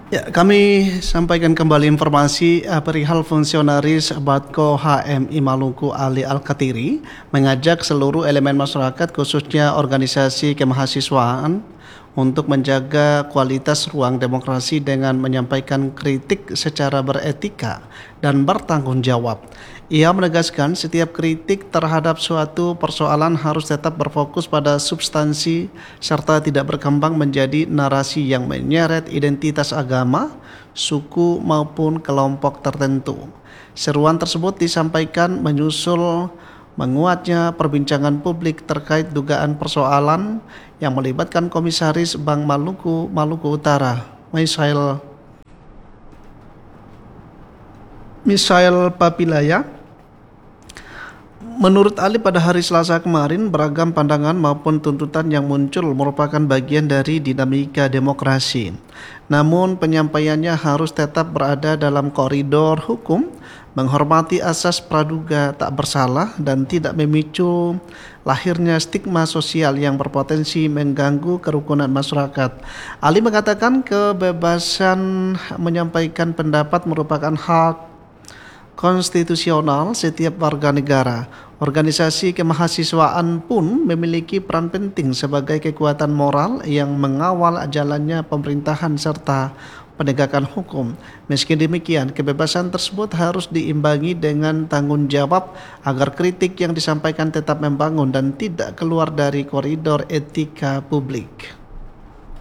Ya, kami sampaikan kembali informasi perihal fungsionaris Batko HMI Maluku Ali Al-Katiri mengajak seluruh elemen masyarakat khususnya organisasi kemahasiswaan untuk menjaga kualitas ruang demokrasi dengan menyampaikan kritik secara beretika dan bertanggung jawab. Ia menegaskan setiap kritik terhadap suatu persoalan harus tetap berfokus pada substansi serta tidak berkembang menjadi narasi yang menyeret identitas agama, suku maupun kelompok tertentu. Seruan tersebut disampaikan menyusul menguatnya perbincangan publik terkait dugaan persoalan yang melibatkan Komisaris Bank Maluku Utara, Misael Papilaya. Menurut Ali, pada hari Selasa kemarin, beragam pandangan maupun tuntutan yang muncul merupakan bagian dari dinamika demokrasi. Namun, penyampaiannya harus tetap berada dalam koridor hukum, menghormati asas praduga tak bersalah, dan tidak memicu lahirnya stigma sosial yang berpotensi mengganggu kerukunan masyarakat. Ali mengatakan kebebasan menyampaikan pendapat merupakan hak konstitusional setiap warga negara. Organisasi kemahasiswaan pun memiliki peran penting sebagai kekuatan moral yang mengawal jalannya pemerintahan serta penegakan hukum. Meski demikian, kebebasan tersebut harus diimbangi dengan tanggung jawab agar kritik yang disampaikan tetap membangun dan tidak keluar dari koridor etika publik.